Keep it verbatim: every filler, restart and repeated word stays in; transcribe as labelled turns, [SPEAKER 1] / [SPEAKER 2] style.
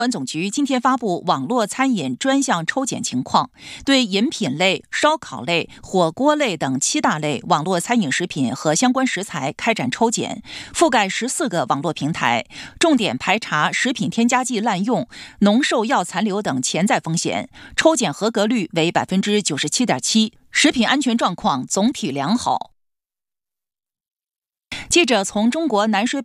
[SPEAKER 1] 管总局今天发布网络餐饮专项抽检情况，对饮品类、烧烤类、火锅类等七大类网络餐饮食品和相关食材开展抽检，覆盖十四个网络平台，重点排查食品添加剂滥用、农兽药残留等潜在风险，抽检合格率为百分之九十七点七，食品安全状况总体良好。记者从中国南水